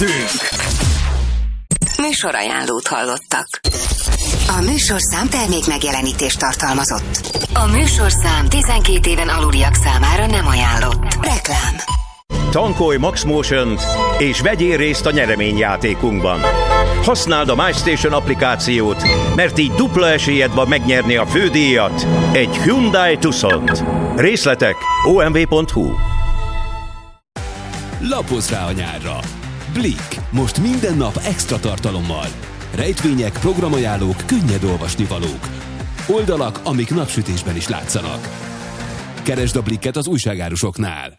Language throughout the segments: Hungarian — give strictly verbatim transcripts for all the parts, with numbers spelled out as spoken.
Műsorajánlót hallottak. A műsorszám termék megjelenítést tartalmazott. A műsorszám tizenkét éven aluliak számára nem ajánlott. Reklám. Tankolj Max Motion-t és vegyél részt a nyereményjátékunkban. Használd a MyStation applikációt, mert így dupla esélyed van megnyerni a fődíjat, egy Hyundai Tucsont. Részletek o m v pont h u. Lapozz rá a nyárra! Blick. Most minden nap extra tartalommal. Rejtvények, programajánlók, könnyed olvasnivalók. Oldalak, amik napsütésben is látszanak. Keresd a Blicket az újságárusoknál.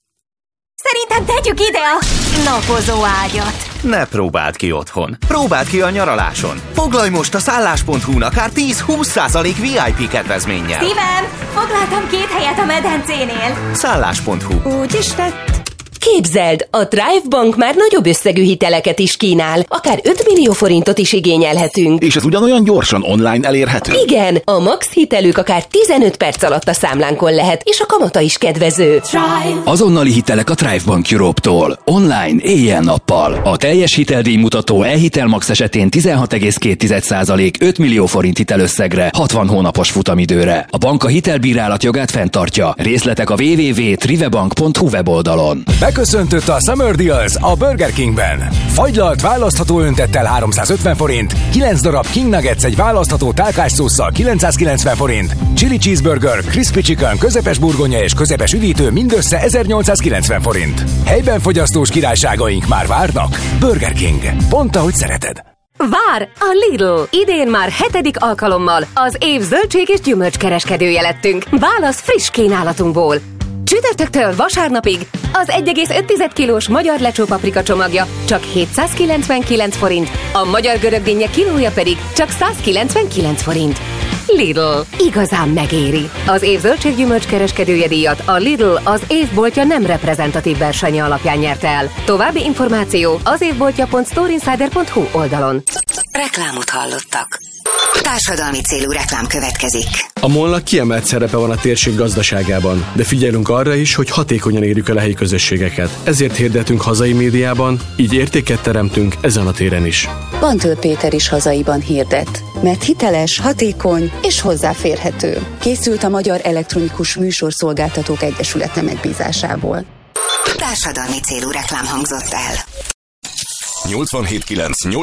Szerintem tegyük ide a napozó ágyat. Ne próbáld ki otthon. Próbáld ki a nyaraláson. Foglalj most a szállás pont hu-n akár tíz-húsz százalék vé i pé kedvezménnyel. Szívem, foglaltam két helyet a medencénél. szállás pont hu. Úgy is tett. Képzeld, a Thrive Bank már nagyobb összegű hiteleket is kínál, akár öt millió forintot is igényelhetünk. És ez ugyanolyan gyorsan online elérhető? Igen, a max hitelük akár tizenöt perc alatt a számlánkon lehet, és a kamata is kedvező. Thrive. Azonnali hitelek a Thrive Bank Europe-tól. Online, éjjel-nappal. A teljes hiteldíjmutató e-hitel max esetén tizenhat egész két százalék öt millió forint hitelösszegre, hatvan hónapos futamidőre. A bank a hitelbírálat jogát fenntartja. Részletek a double-u double-u double-u pont trivebank pont hu weboldalon. Beköszöntött a Summer Deals a Burger Kingben. Fagylalt választható öntettel háromszázötven forint, kilenc darab King Nuggets egy választható tálkás szósszal kilencszázkilencven forint, Chili Cheeseburger, Crispy Chicken, közepes burgonya és közepes üdítő mindössze ezernyolcszázkilencven forint. Helyben fogyasztós királyságaink már várnak. Burger King. Pont ahogy szereted. Vár a Lidl! Idén már hetedik alkalommal az év zöldség és gyümölcs kereskedője lettünk. Válasz friss kínálatunkból. Csütörtöktől vasárnapig az egy egész öt kilós magyar lecsó paprika csomagja csak hétszázkilencvenkilenc forint, a magyar görögdinnye kilója pedig csak százkilencvenkilenc forint. Lidl. Igazán megéri. Az év zöldséggyümölcs kereskedője díjat a Lidl az évboltja nem reprezentatív versenye alapján nyerte el. További információ az évboltja pont storeinsider pont hu oldalon. Reklámot hallottak. Társadalmi célú reklám következik. A MOL-nak kiemelt szerepe van a térség gazdaságában, de figyelünk arra is, hogy hatékonyan érjük el a helyi közösségeket. Ezért hirdetünk hazai médiában, így értéket teremtünk ezen a téren is. Bantől Péter is hazaiban hirdet, mert hiteles, hatékony és hozzáférhető. Készült a Magyar Elektronikus Műsorszolgáltatók Egyesülete megbízásából. Társadalmi célú reklám hangzott el. nyolcvanhét kilenc